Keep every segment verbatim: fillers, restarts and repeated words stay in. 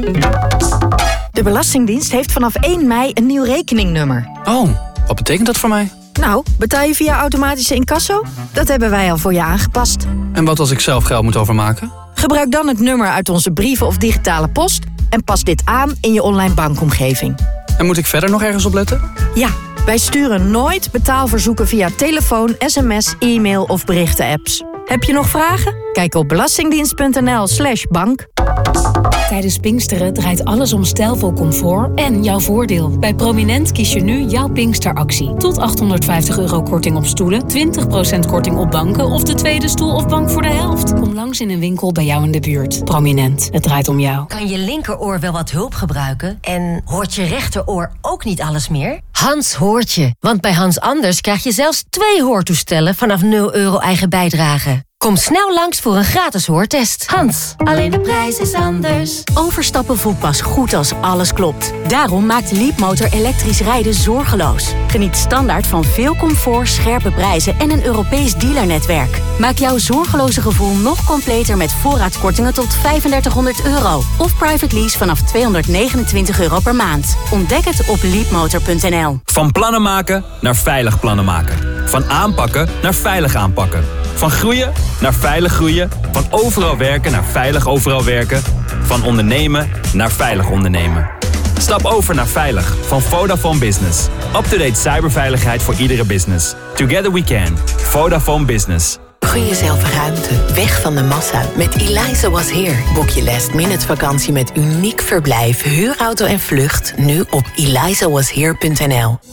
De Belastingdienst heeft vanaf één mei een nieuw rekeningnummer. Oh, wat betekent dat voor mij? Nou, betaal je via automatische incasso? Dat hebben wij al voor je aangepast. En wat als ik zelf geld moet overmaken? Gebruik dan het nummer uit onze brieven of digitale post en pas dit aan in je online bankomgeving. En moet ik verder nog ergens op letten? Ja, wij sturen nooit betaalverzoeken via telefoon, sms, e-mail of berichten-apps. Heb je nog vragen? Kijk op belastingdienst.nl slash bank. Tijdens Pinksteren draait alles om stijlvol comfort en jouw voordeel. Bij Prominent kies je nu jouw Pinksteractie. Tot achthonderdvijftig euro korting op stoelen, twintig procent korting op banken of de tweede stoel of bank voor de helft. Kom langs in een winkel bij jou in de buurt. Prominent, het draait om jou. Kan je linkeroor wel wat hulp gebruiken? En hoort je rechteroor ook niet alles meer? Hans hoort je, want bij Hans Anders krijg je zelfs twee hoortoestellen vanaf nul euro eigen bijdrage. Kom snel langs voor een gratis hoortest. Hans, alleen de prijs is anders. Overstappen voelt pas goed als alles klopt. Daarom maakt Leapmotor elektrisch rijden zorgeloos. Geniet standaard van veel comfort, scherpe prijzen en een Europees dealernetwerk. Maak jouw zorgeloze gevoel nog completer met voorraadkortingen tot vijfendertighonderd euro. Of private lease vanaf tweehonderdnegenentwintig euro per maand. Ontdek het op leapmotor punt n l. Van plannen maken naar veilig plannen maken. Van aanpakken naar veilig aanpakken. Van groeien naar veilig groeien. Van overal werken naar veilig overal werken. Van ondernemen naar veilig ondernemen. Stap over naar Veilig van Vodafone Business. Up-to-date cyberveiligheid voor iedere business. Together we can. Vodafone Business. Gun jezelf ruimte, weg van de massa. Met Eliza Was Here boek je last minute vakantie met uniek verblijf, huurauto en vlucht. Nu op eliza was here punt n l.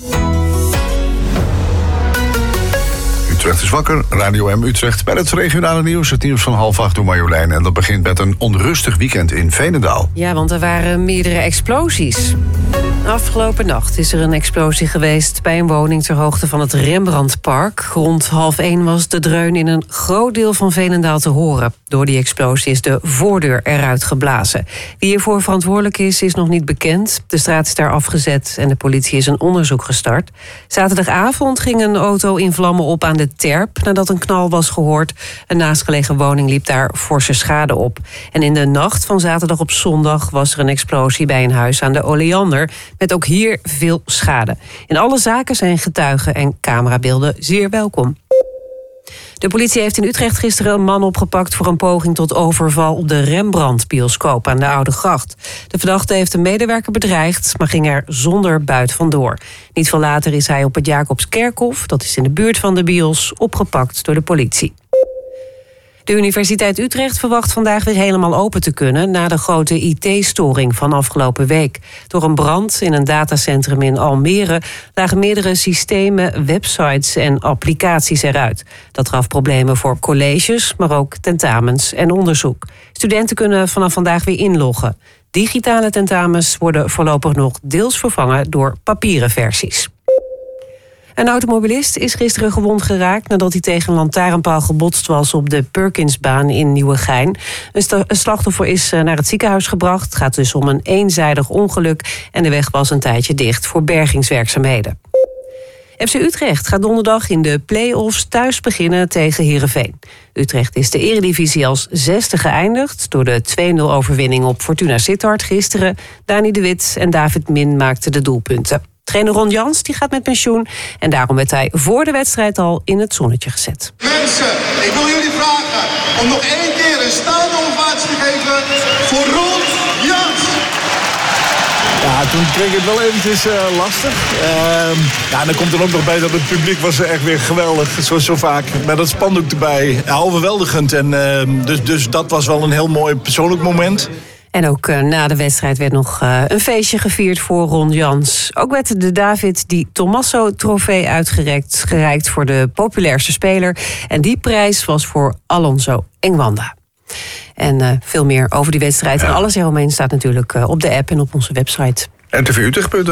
Utrecht is wakker, Radio M Utrecht. Bij het regionale nieuws, het nieuws van half acht door Marjolein. En dat begint met een onrustig weekend in Veenendaal. Ja, want er waren meerdere explosies. Afgelopen nacht is er een explosie geweest bij een woning ter hoogte van het Rembrandtpark. Rond half één was de dreun in een groot deel van Veenendaal te horen. Door die explosie is de voordeur eruit geblazen. Wie hiervoor verantwoordelijk is, is nog niet bekend. De straat is daar afgezet en de politie is een onderzoek gestart. Zaterdagavond ging een auto in vlammen op aan de Terp nadat een knal was gehoord. Een naastgelegen woning liep daar forse schade op. En in de nacht van zaterdag op zondag was er een explosie bij een huis aan de Oleander, met ook hier veel schade. In alle zaken zijn getuigen en camerabeelden zeer welkom. De politie heeft in Utrecht gisteren een man opgepakt voor een poging tot overval op de Rembrandt-bioscoop aan de Oude Gracht. De verdachte heeft een medewerker bedreigd, maar ging er zonder buit vandoor. Niet veel later is hij op het Jacobskerkhof, dat is in de buurt van de bios, opgepakt door de politie. De Universiteit Utrecht verwacht vandaag weer helemaal open te kunnen na de grote I T-storing van afgelopen week. Door een brand in een datacentrum in Almere lagen meerdere systemen, websites en applicaties eruit. Dat gaf problemen voor colleges, maar ook tentamens en onderzoek. Studenten kunnen vanaf vandaag weer inloggen. Digitale tentamens worden voorlopig nog deels vervangen door papieren versies. Een automobilist is gisteren gewond geraakt nadat hij tegen een lantaarnpaal gebotst was op de Perkinsbaan in Nieuwegein. Een, sta- een slachtoffer is naar het ziekenhuis gebracht. Het gaat dus om een eenzijdig ongeluk en de weg was een tijdje dicht voor bergingswerkzaamheden. F C Utrecht gaat donderdag in de play-offs thuis beginnen tegen Heerenveen. Utrecht is de eredivisie als zesde geëindigd door de twee nul overwinning op Fortuna Sittard gisteren. Dani de Wit en David Min maakten de doelpunten. Trainer Ron Jans die gaat met pensioen en daarom werd hij voor de wedstrijd al in het zonnetje gezet. Mensen, ik wil jullie vragen om nog één keer een staande ovatie te geven voor Ron Jans. Ja, toen kreeg ik het wel eventjes uh, lastig. Uh, ja, en dan komt er ook nog bij dat het publiek was echt weer geweldig, zoals zo vaak. Met dat spandoek erbij, ja, overweldigend. En, uh, dus, dus dat was wel een heel mooi persoonlijk moment. En ook uh, na de wedstrijd werd nog uh, een feestje gevierd voor Ron Jans. Ook werd de David Di Tommaso-trofee uitgereikt gereikt voor de populairste speler. En die prijs was voor Alonso Engwanda. En uh, veel meer over die wedstrijd en alles eromheen staat natuurlijk uh, op de app en op onze website. R T V Utrecht punt n l